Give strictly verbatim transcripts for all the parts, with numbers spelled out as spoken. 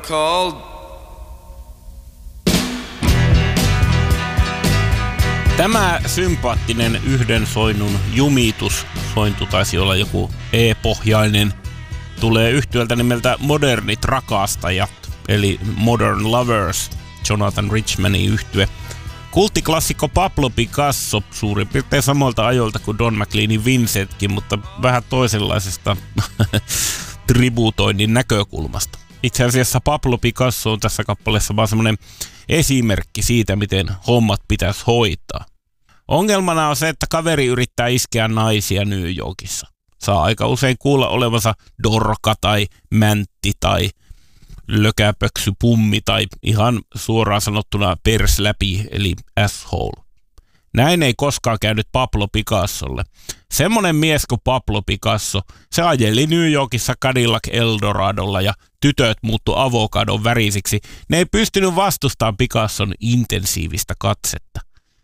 called. Tämä sympaattinen yhden soinnun jumitus, sointu taisi olla joku E-pohjainen, tulee yhtyöltä nimeltä Modernit rakastajat, eli Modern Lovers, Jonathan Richmanin yhtye. Kulttiklassikko Pablo Picasso suurin piirtein samoilta ajoilta kuin Don McLeanin Vincentkin, mutta vähän toisenlaisesta tributoinnin näkökulmasta. Itse asiassa Pablo Picasso on tässä kappaleessa vaan semmoinen esimerkki siitä, miten hommat pitäisi hoitaa. Ongelmana on se, että kaveri yrittää iskeä naisia New Yorkissa. Saa aika usein kuulla olevansa dorka tai mäntti tai lökäpöksy pummi tai ihan suoraan sanottuna pers läpi eli asshole. Näin ei koskaan käynyt Pablo Picassolle. Semmonen mies kuin Pablo Picasso, se ajeli New Yorkissa Cadillac Eldoradolla ja tytöt muuttu avokadon värisiksi. Ne ei pystynyt vastustamaan Picasson intensiivistä katsetta.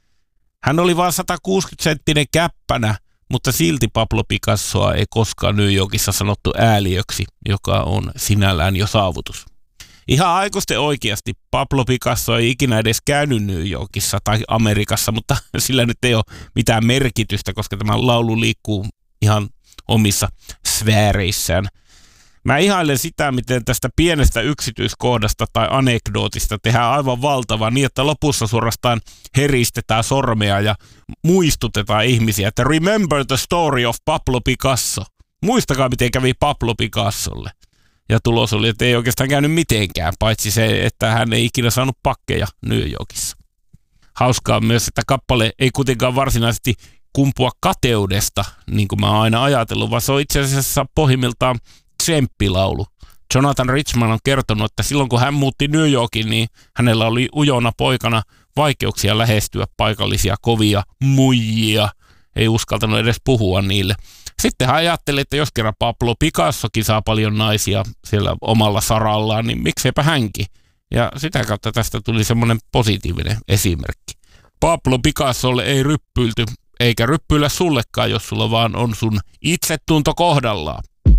Hän oli vain sata kuusikymmentä senttinen käppänä, mutta silti Pablo Picassoa ei koskaan New Yorkissa sanottu ääliöksi, joka on sinällään jo saavutus. Ihan aikuisten oikeasti Pablo Picasso ei ikinä edes käynyt New Yorkissa tai Amerikassa, mutta sillä nyt ei ole mitään merkitystä, koska tämä laulu liikkuu ihan omissa sfääreissään. Mä ihailen sitä, miten tästä pienestä yksityiskohdasta tai anekdootista tehdään aivan valtava niin, että lopussa suorastaan heristetään sormea ja muistutetaan ihmisiä, että remember the story of Pablo Picasso. Muistakaa, miten kävi Pablo Picassolle. Ja tulos oli, että ei oikeastaan käynyt mitenkään, paitsi se, että hän ei ikinä saanut pakkeja New Yorkissa. Hauskaa myös, että kappale ei kuitenkaan varsinaisesti kumpua kateudesta, niin kuin mä oon aina ajatellut, vaan se on itse asiassa pohjimmiltaan tsemppilaulu. Jonathan Richman on kertonut, että silloin kun hän muutti New Yorkiin, niin hänellä oli ujona poikana vaikeuksia lähestyä paikallisia kovia muijia. Ei uskaltanut edes puhua niille. Sitten hän ajatteli, että jos kerran Pablo Picassokin saa paljon naisia siellä omalla sarallaan, niin mikseipä hänkin. Ja sitä kautta tästä tuli semmoinen positiivinen esimerkki. Pablo Picassolle ei ryppyilty, eikä ryppyillä sullekaan, jos sulla vaan on sun itsetunto kohdallaan.